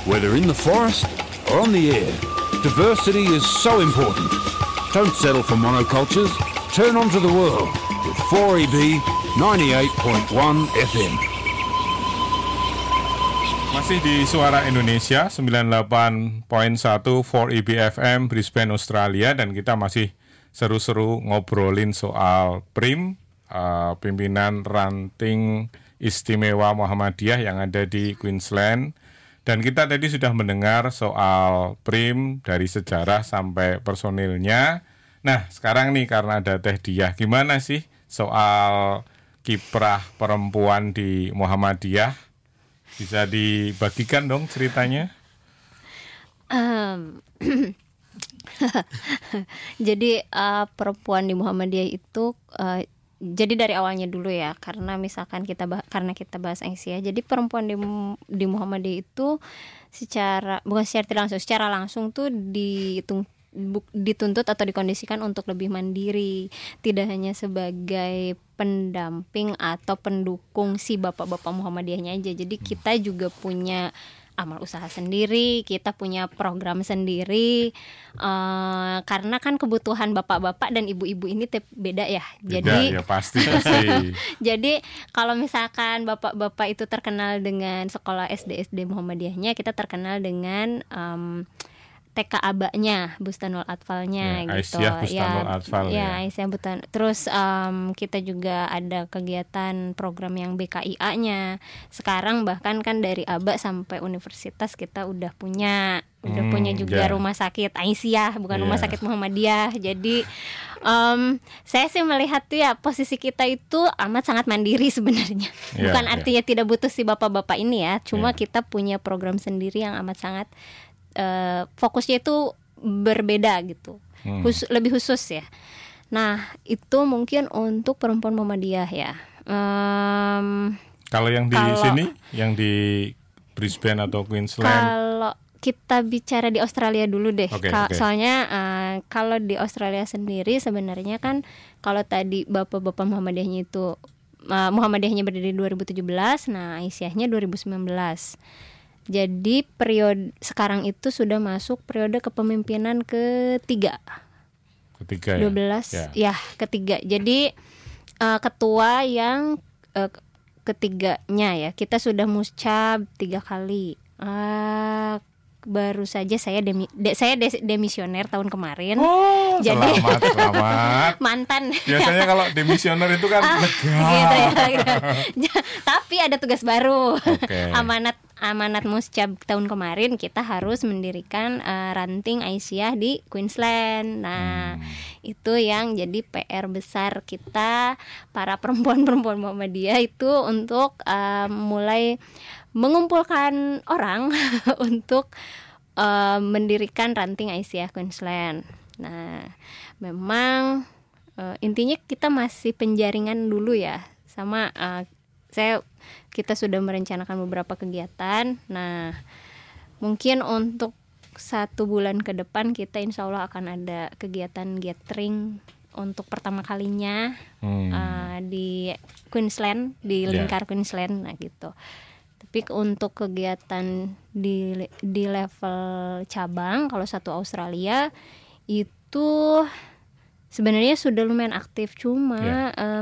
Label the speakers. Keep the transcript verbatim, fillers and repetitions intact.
Speaker 1: Whether in the forest or on the air, diversity is so important. Don't settle for monocultures. Turn onto the world with four E B ninety-eight point one F M.
Speaker 2: Masih di Suara Indonesia sembilan puluh delapan koma satu four E B F M Brisbane Australia, dan kita masih seru-seru ngobrolin soal P R I M, uh, pimpinan ranting istimewa Muhammadiyah yang ada di Queensland. Dan kita tadi sudah mendengar soal P R I M dari sejarah sampai personilnya. Nah, sekarang nih karena ada Teh Diah, gimana sih soal kiprah perempuan di Muhammadiyah? Bisa dibagikan dong ceritanya?
Speaker 3: Um, jadi uh, perempuan di Muhammadiyah itu uh, jadi dari awalnya dulu ya, karena misalkan kita bah- karena kita bahas Aisyah, jadi perempuan di di Muhammadiyah itu secara bukan secara tidak langsung, secara langsung tuh dihitung dituntut atau dikondisikan untuk lebih mandiri, tidak hanya sebagai pendamping atau pendukung si bapak-bapak Muhammadiyahnya aja. Jadi kita juga punya amal usaha sendiri, kita punya program sendiri, uh, karena kan kebutuhan bapak-bapak dan ibu-ibu ini te- beda ya. Jadi
Speaker 2: beda, ya pasti pasti.
Speaker 3: Jadi kalau misalkan bapak-bapak itu terkenal dengan sekolah S D S D Muhammadiyahnya, kita terkenal dengan um, T K A-nya, Bustanul Atfalnya
Speaker 2: ya,
Speaker 3: gitu.
Speaker 2: Aisyah Bustanul
Speaker 3: ya,
Speaker 2: Atfal ya.
Speaker 3: Ya, Aisyah Bustan. Terus um, kita juga ada kegiatan program yang B K I A-nya. Sekarang bahkan kan dari A B A sampai universitas kita udah punya udah
Speaker 2: hmm,
Speaker 3: punya juga
Speaker 2: yeah.
Speaker 3: rumah sakit Aisyah, bukan
Speaker 2: yeah.
Speaker 3: rumah sakit Muhammadiyah. Jadi um, saya sih melihat tuh ya posisi kita itu amat sangat mandiri sebenarnya.
Speaker 2: Yeah,
Speaker 3: bukan
Speaker 2: yeah.
Speaker 3: artinya tidak butuh si bapak-bapak ini ya. Cuma
Speaker 2: yeah.
Speaker 3: kita punya program sendiri yang amat sangat Uh, fokusnya itu berbeda gitu, hmm. Khus- lebih khusus ya. Nah itu mungkin untuk perempuan Muhammadiyah ya. Um,
Speaker 2: kalau yang di
Speaker 3: kalau,
Speaker 2: sini, yang di Brisbane atau Queensland.
Speaker 3: Kalau kita bicara di Australia dulu deh,
Speaker 2: okay,
Speaker 3: Ka-
Speaker 2: okay.
Speaker 3: soalnya uh, kalau di Australia sendiri sebenarnya kan kalau tadi bapak-bapak Muhammadiyahnya itu uh, Muhammadiyahnya berdiri dua ribu tujuh belas, nah Aisyahnya dua ribu sembilan belas. Jadi periode sekarang itu sudah masuk periode kepemimpinan ketiga.
Speaker 2: Ketiga ya.
Speaker 3: dua belas
Speaker 2: ya.
Speaker 3: Ya, ketiga. Jadi uh, ketua yang uh, ketiganya ya. Kita sudah muscab tiga kali. Uh, baru saja saya demi, de, saya de, demisioner tahun kemarin.
Speaker 2: Oh,
Speaker 3: jadi
Speaker 2: selamat, selamat.
Speaker 3: Mantan.
Speaker 2: Biasanya kalau demisioner itu kan
Speaker 3: ah,
Speaker 2: lega.
Speaker 3: Gitu ya, gitu. Tapi ada tugas baru.
Speaker 2: Okay.
Speaker 3: Amanat amanat muscab tahun kemarin kita harus mendirikan uh, ranting Aisyah di Queensland. Nah, hmm. itu yang jadi P R besar kita para perempuan-perempuan Muhammadiyah itu untuk uh, mulai mengumpulkan orang untuk uh, mendirikan ranting Aisyah Queensland. Nah, memang uh, intinya kita masih penjaringan dulu ya, sama uh, saya kita sudah merencanakan beberapa kegiatan. Nah, mungkin untuk satu bulan ke depan kita insya Allah akan ada kegiatan gathering untuk pertama kalinya hmm. uh, di Queensland, di lingkar yeah. Queensland, nah gitu. Tapi untuk kegiatan di di level cabang, kalau satu Australia itu sebenarnya sudah lumayan aktif, cuma yeah. uh,